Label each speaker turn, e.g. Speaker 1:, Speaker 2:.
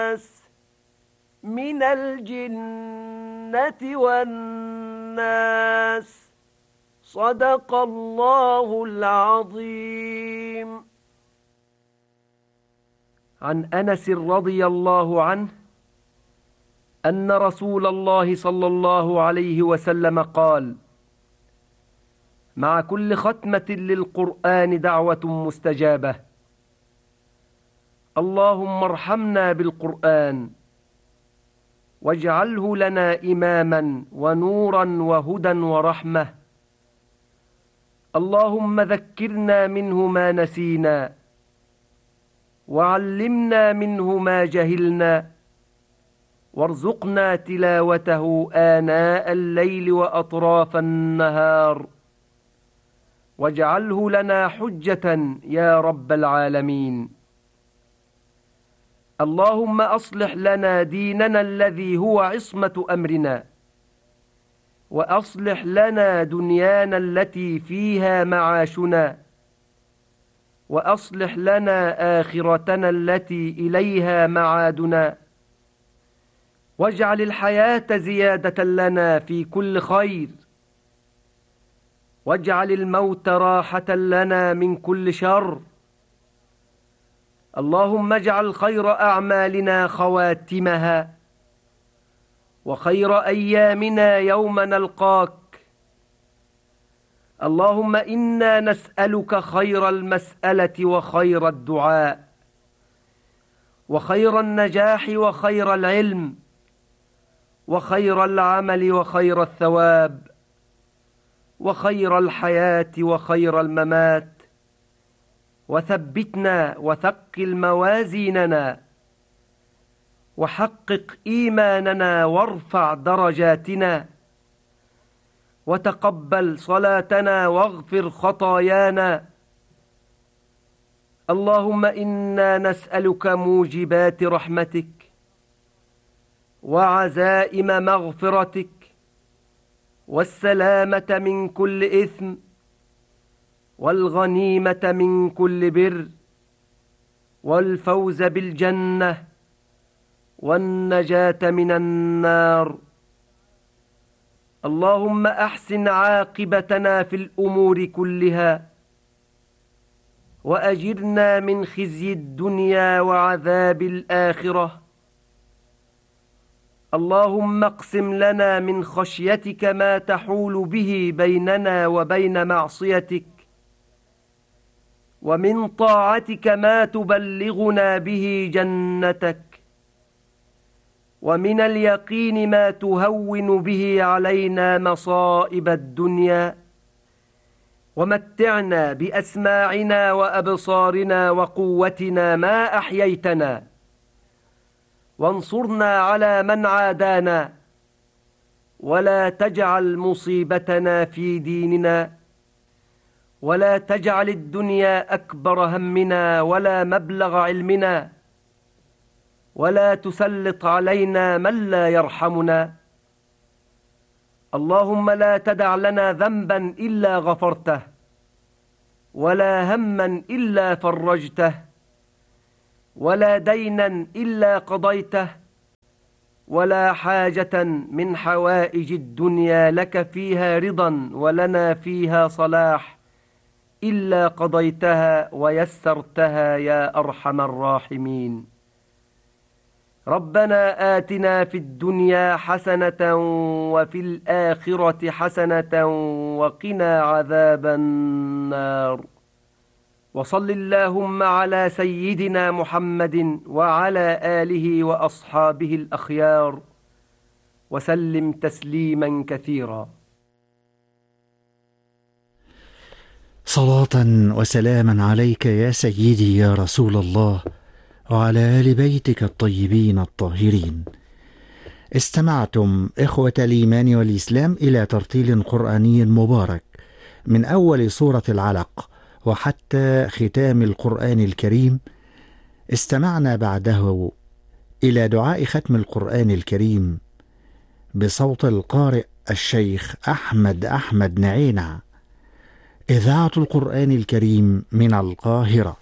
Speaker 1: من الجنة والناس. صدق الله العظيم. عن أنس رضي الله عنه أن رسول الله صلى الله عليه وسلم قال: مع كل ختمة للقرآن دعوة مستجابة. اللهم ارحمنا بالقرآن واجعله لنا إماما ونورا وهدى ورحمة. اللهم ذكرنا منه ما نسينا وعلمنا منه ما جهلنا وارزقنا تلاوته آناء الليل وأطراف النهار واجعله لنا حجة يا رب العالمين. اللهم أصلح لنا ديننا الذي هو عصمة أمرنا، وأصلح لنا دنيانا التي فيها معاشنا، وأصلح لنا آخرتنا التي إليها معادنا، واجعل الحياة زيادة لنا في كل خير، واجعل الموت راحة لنا من كل شر. اللهم اجعل خير أعمالنا خواتمها، وخير أيامنا يوم نلقاك. اللهم إنا نسألك خير المسألة وخير الدعاء وخير النجاح وخير العلم وخير العمل وخير الثواب وخير الحياة وخير الممات. وثبتنا وثقل موازيننا وحقق إيماننا وارفع درجاتنا وتقبل صلاتنا واغفر خطايانا. اللهم إنا نسألك موجبات رحمتك وعزائم مغفرتك والسلامة من كل إثم والغنيمة من كل بر والفوز بالجنة والنجاة من النار. اللهم أحسن عاقبتنا في الأمور كلها وأجرنا من خزي الدنيا وعذاب الآخرة. اللهم اقسم لنا من خشيتك ما تحول به بيننا وبين معصيتك، ومن طاعتك ما تبلغنا به جنتك، ومن اليقين ما تهون به علينا مصائب الدنيا. ومتعنا بأسماعنا وأبصارنا وقوتنا ما أحييتنا، وانصرنا على من عادانا، ولا تجعل مصيبتنا في ديننا، ولا تجعل الدنيا أكبر همنا ولا مبلغ علمنا، ولا تسلط علينا من لا يرحمنا. اللهم لا تدع لنا ذنبا إلا غفرته، ولا هما إلا فرجته، ولا دينا إلا قضيته، ولا حاجة من حوائج الدنيا لك فيها رضا ولنا فيها صلاح إلا قضيتها ويسرتها يا أرحم الراحمين. ربنا آتنا في الدنيا حسنة وفي الآخرة حسنة وقنا عذاب النار. وصل اللهم على سيدنا محمد وعلى آله وأصحابه الأخيار وسلم تسليما كثيرا.
Speaker 2: صلاة وسلاما عليك يا سيدي يا رسول الله وعلى آل بيتك الطيبين الطاهرين. استمعتم إخوة الإيمان والإسلام إلى ترتيل قرآني مبارك من أول سورة العلق وحتى ختام القرآن الكريم. استمعنا بعده إلى دعاء ختم القرآن الكريم بصوت القارئ الشيخ أحمد نعينع. إذاعة القرآن الكريم من القاهرة.